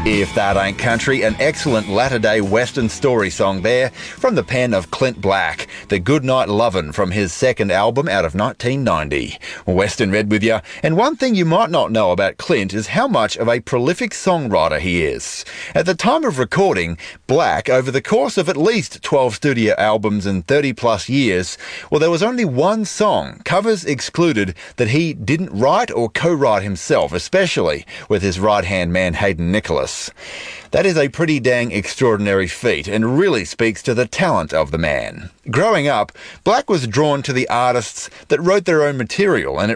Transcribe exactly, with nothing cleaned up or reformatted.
If That Ain't Country, an excellent latter-day Western story song there from the pen of Clint Black, The Goodnight Lovin' from his second album out of nineteen ninety. Western Red with you, and one thing you might not know about Clint is how much of a prolific songwriter he is. At the time of recording, Black, over the course of at least twelve studio albums and thirty plus years, well, there was only one song, covers excluded, that he didn't write or co-write himself, especially with his right-hand man Hayden Nicholas. That is a pretty dang extraordinary feat and really speaks to the talent of the man. Growing up, Black was drawn to the artists that wrote their own material, and it